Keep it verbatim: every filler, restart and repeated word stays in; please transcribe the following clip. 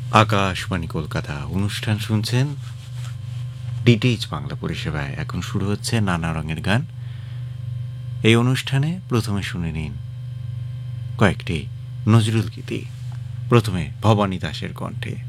আকাশবাণী কলকাতা অনুষ্ঠান শুনছেন ডিটিএইচ বাংলা পরিষেবায়। এখন শুরু হচ্ছে নানা রঙের গান। এই অনুষ্ঠানে প্রথমে শুনে নিন কয়েকটি নজরুল গীতি। প্রথমে ভবানী দাসের কণ্ঠে।